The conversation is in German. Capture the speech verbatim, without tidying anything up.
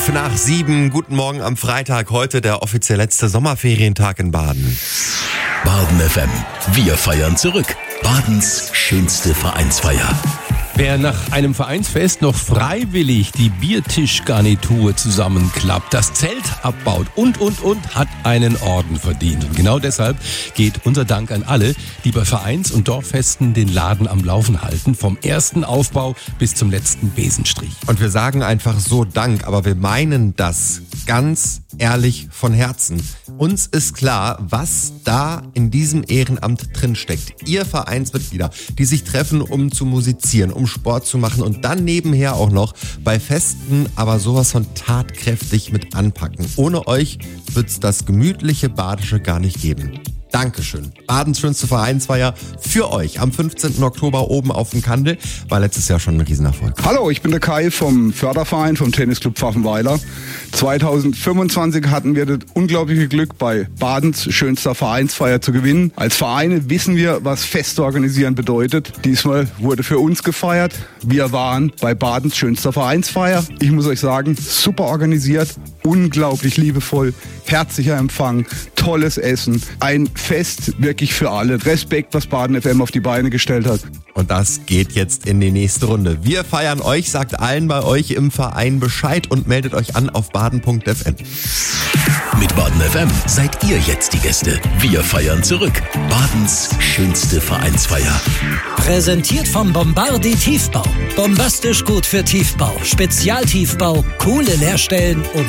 Nach sieben, guten Morgen am Freitag, heute der offiziell letzte Sommerferientag in Baden. Baden F M, wir feiern zurück. Badens schönste Vereinsfeier. Wer nach einem Vereinsfest noch freiwillig die Biertischgarnitur zusammenklappt, das Zelt abbaut und, und, und, hat einen Orden verdient. Und genau deshalb geht unser Dank an alle, die bei Vereins- und Dorffesten den Laden am Laufen halten, vom ersten Aufbau bis zum letzten Besenstrich. Und wir sagen einfach so Dank, aber wir meinen das ganz ehrlich von Herzen. Uns ist klar, was da in diesem Ehrenamt drinsteckt. Ihr Vereinsmitglieder, die sich treffen, um zu musizieren, um Sport zu machen und dann nebenher auch noch bei Festen aber sowas von tatkräftig mit anpacken. Ohne euch wird's das gemütliche Badische gar nicht geben. Dankeschön. Badens schönste Vereinsfeier für euch am fünfzehnten Oktober oben auf dem Kandel. War letztes Jahr schon ein Riesenerfolg. Hallo, ich bin der Kai vom Förderverein vom Tennisclub Pfaffenweiler. zweitausendfünfundzwanzig hatten wir das unglaubliche Glück, bei Badens schönster Vereinsfeier zu gewinnen. Als Vereine wissen wir, was Feste organisieren bedeutet. Diesmal wurde für uns gefeiert. Wir waren bei Badens schönster Vereinsfeier. Ich muss euch sagen, super organisiert, unglaublich liebevoll, herzlicher Empfang, tolles Essen, ein Fest wirklich für alle. Respekt, was Baden F M auf die Beine gestellt hat. Und das geht jetzt in die nächste Runde. Wir feiern euch, sagt allen bei euch im Verein Bescheid und meldet euch an auf baden punkt f m. Mit Baden F M seid ihr jetzt die Gäste. Wir feiern zurück. Badens schönste Vereinsfeier. Präsentiert vom Bombardi Tiefbau. Bombastisch gut für Tiefbau. Spezialtiefbau, coole Leerstellen und